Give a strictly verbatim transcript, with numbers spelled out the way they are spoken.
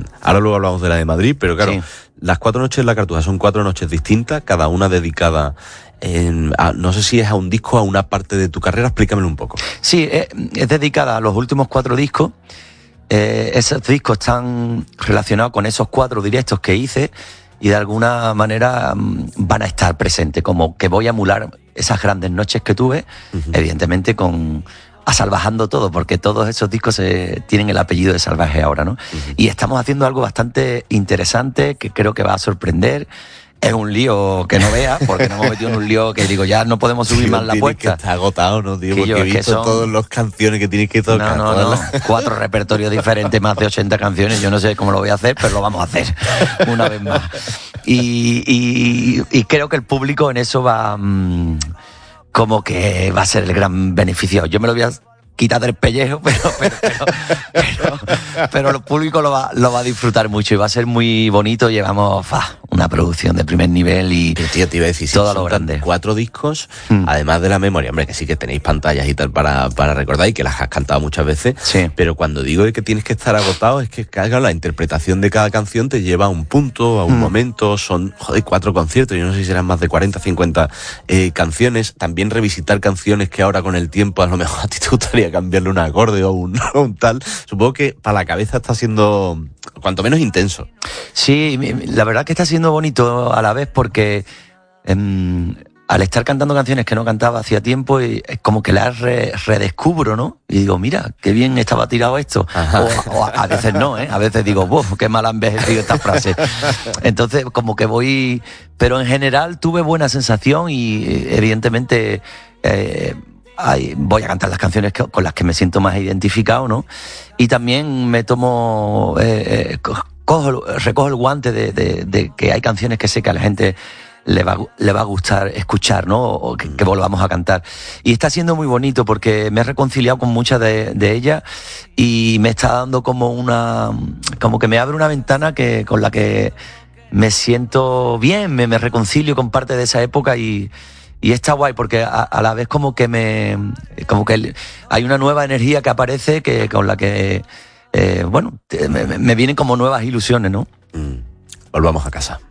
ahora luego hablamos de la de Madrid, pero claro, Sí. las cuatro noches en la Cartuja son cuatro noches distintas, cada una dedicada, en, a, no sé si es a un disco, a una parte de tu carrera, explícamelo un poco. Sí, es, es dedicada a los últimos cuatro discos. Eh, esos discos están relacionados con esos cuatro directos que hice y de alguna manera um, van a estar presentes, como que voy a emular esas grandes noches que tuve, uh-huh. evidentemente con a Salvajando Todo, porque todos esos discos eh, tienen el apellido de Salvaje ahora, ¿no? Uh-huh. Y estamos haciendo algo bastante interesante que creo que va a sorprender. Es un lío que no veas, porque nos hemos metido en un lío que digo, ya no podemos subir tío, más la apuesta. Que está agotado, ¿no, tío? Que Porque yo, he visto son... todas las canciones que tienes que tocar. No, no, no. Las... Cuatro repertorios diferentes, más de ochenta canciones. Yo no sé cómo lo voy a hacer, pero lo vamos a hacer una vez más. Y, y, y creo que el público en eso va... Mmm, como que va a ser el gran beneficio. Yo me lo voy a quitar del pellejo, pero pero, pero, pero, pero el público lo va, lo va a disfrutar mucho y va a ser muy bonito. Llevamos fa, una producción de primer nivel y pero tío, te iba a decir, todo si lo grande. Cuatro discos, mm. además de la memoria, hombre, que sí que tenéis pantallas y tal para, para recordar y que las has cantado muchas veces, sí. Pero cuando digo que tienes que estar agotado es que claro, la interpretación de cada canción te lleva a un punto, a un mm. momento, son joder, cuatro conciertos, yo no sé si serán más de cuarenta, cincuenta eh, canciones, también revisitar canciones que ahora con el tiempo a lo mejor a ti te gustaría cambiarle un acorde o un, o un tal. Supongo que para la cabeza está siendo cuanto menos intenso. Sí, la verdad que está siendo bonito a la vez porque eh, al estar cantando canciones que no cantaba hacía tiempo, y es como que las re, redescubro, ¿no? Y digo, mira, qué bien estaba tirado esto. O, o a, a veces no, ¿eh? A veces digo, ¡buf! Qué mal han envejecido estas frases. Entonces, como que voy... Pero en general tuve buena sensación y evidentemente... Eh, Ay, voy a cantar las canciones que, con las que me siento más identificado, ¿no? Y también me tomo, eh, cojo, recojo el guante de, de, de que hay canciones que sé que a la gente le va, le va a gustar escuchar, ¿no? O que, que volvamos a cantar. Y está siendo muy bonito porque me he reconciliado con muchas de, de ellas y me está dando como una, como que me abre una ventana que con la que me siento bien, me, me reconcilio con parte de esa época y Y está guay porque a, a la vez como que me como que hay una nueva energía que aparece que con la que eh, bueno me, me vienen como nuevas ilusiones, ¿no? Mm. Volvamos a casa.